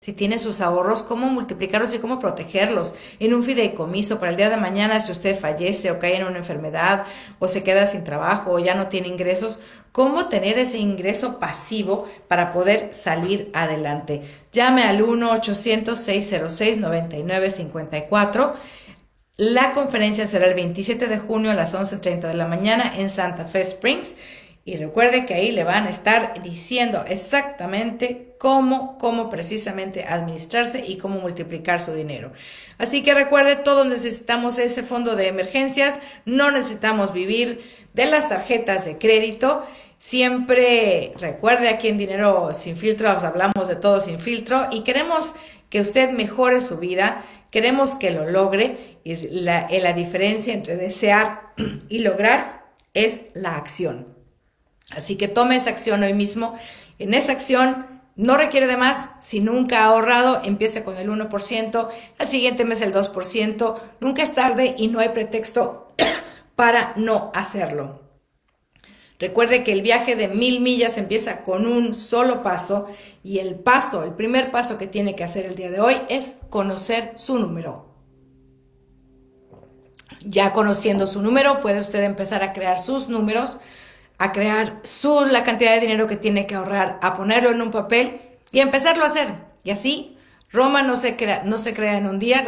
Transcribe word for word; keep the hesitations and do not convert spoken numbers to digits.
si tiene sus ahorros, cómo multiplicarlos y cómo protegerlos en un fideicomiso para el día de mañana si usted fallece o cae en una enfermedad o se queda sin trabajo o ya no tiene ingresos, cómo tener ese ingreso pasivo para poder salir adelante. Llame al uno ochocientos, seiscientos seis, noventa y nueve cincuenta y cuatro. La conferencia será el veintisiete de junio a las once treinta de la mañana en Santa Fe Springs. Y recuerde que ahí le van a estar diciendo exactamente cómo, cómo precisamente administrarse y cómo multiplicar su dinero. Así que recuerde, todos necesitamos ese fondo de emergencias, no necesitamos vivir de las tarjetas de crédito. Siempre recuerde, aquí en Dinero Sin Filtro hablamos de todo sin filtro y queremos que usted mejore su vida, queremos que lo logre y la, la diferencia entre desear y lograr es la acción. Así que tome esa acción hoy mismo. En esa acción no requiere de más. Si nunca ha ahorrado, empiece con el uno por ciento, al siguiente mes el dos por ciento. Nunca es tarde y no hay pretexto para no hacerlo. Recuerde que el viaje de mil millas empieza con un solo paso y el paso, el primer paso que tiene que hacer el día de hoy es conocer su número. Ya conociendo su número, puede usted empezar a crear sus números, a crear su, la cantidad de dinero que tiene que ahorrar, a ponerlo en un papel y a empezarlo a hacer. Y así, Roma no se crea, no se crea en un día.